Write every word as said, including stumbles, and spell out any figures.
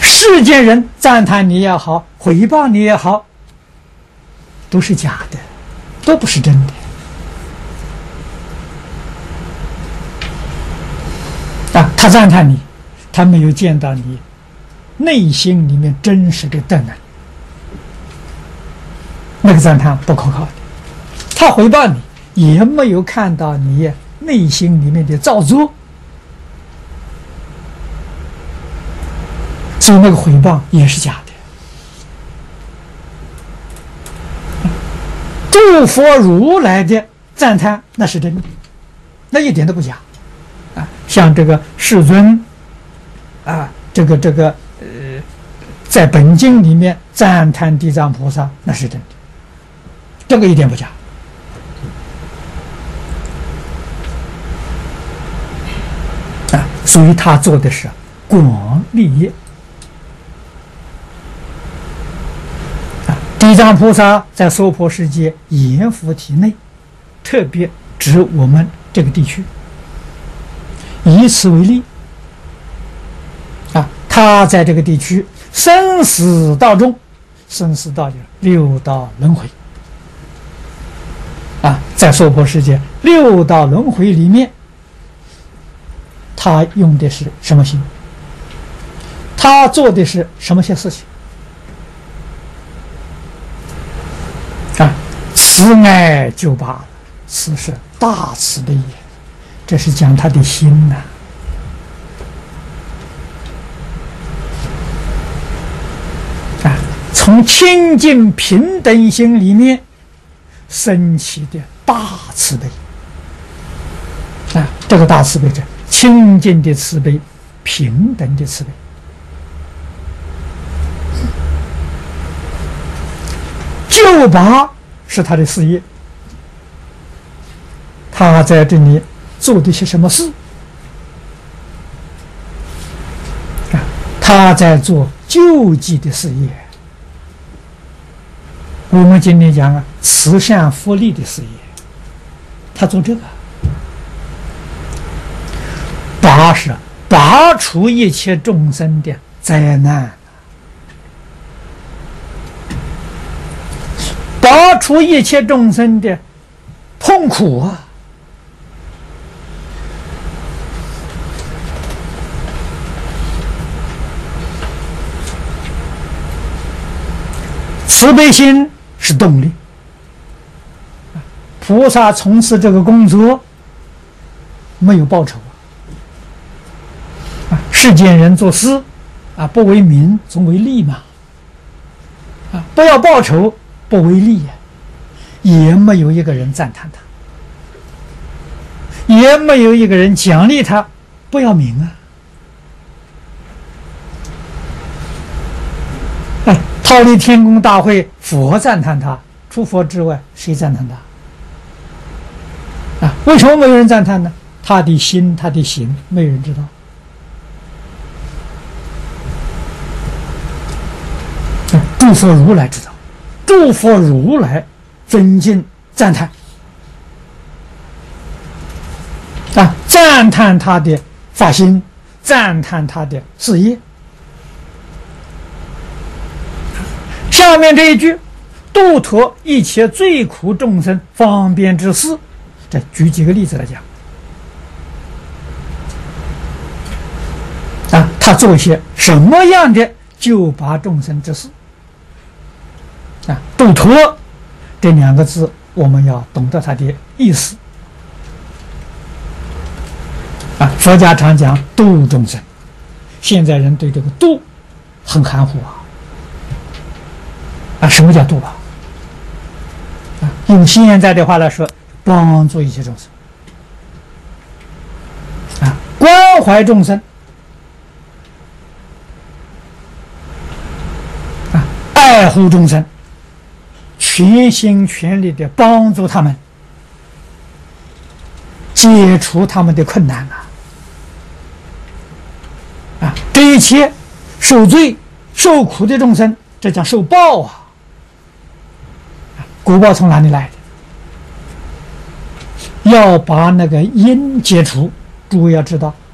世间人赞叹你也好，回报你也好，都是假的，都不是真的。啊，他赞叹你，他没有见到你内心里面真实的德能，那个赞叹不可靠的。他回报你，也没有看到你内心里面的造作，所以那个回报也是假的。诸佛如来的赞叹那是真的，那一点都不假啊！像这个世尊啊，这个这个呃，在本经里面赞叹地藏菩萨那是真的，这个一点不假。啊，所以他做的是广利业。地藏菩萨在娑婆世界阎浮提内，特别指我们这个地区，以此为例啊，他在这个地区生死道中，生死道就是六道轮回啊，在娑婆世界六道轮回里面，他用的是什么心？他做的是什么些事情？啊，慈爱就罢了，慈是大慈的也，这是讲他的心呐、啊。啊，从清净平等心里面升起的大慈悲。啊，这个大慈悲是清净的慈悲，平等的慈悲。救拔是他的事业，他在这里做的些什么事啊？他在做救济的事业。我们今天讲啊，慈善福利的事业，他做这个，拔是拔除一切众生的灾难。拔除一切众生的痛苦啊！慈悲心是动力。菩萨从事这个工作没有报酬啊！世间人做事啊，不为民，总为利嘛。啊，不要报酬。不为利呀，也没有一个人赞叹他，也没有一个人奖励他，不要名啊！哎，忉利天宫大会，佛赞叹他，除佛之外，谁赞叹他？啊，为什么没有人赞叹呢？他的心，他的行，没有人知道。诸佛如来知道。诸佛如来尊敬赞叹啊，赞叹他的发心，赞叹他的事业。下面这一句，度脱一切罪苦众生方便之事，这举几个例子来讲啊，他做一些什么样的救拔众生之事？啊，度脱这两个字，我们要懂得它的意思。啊，佛家常讲度众生，现在人对这个度很含糊啊。啊，什么叫度啊？啊，用现在的话来说，帮助一切众生，啊，关怀众生，啊，爱护众生。全心全力的帮助他们，解除他们的困难啊！啊，这一切受罪受苦的众生，这叫受报啊！果报从哪里来的？要把那个因解除。诸位要知道，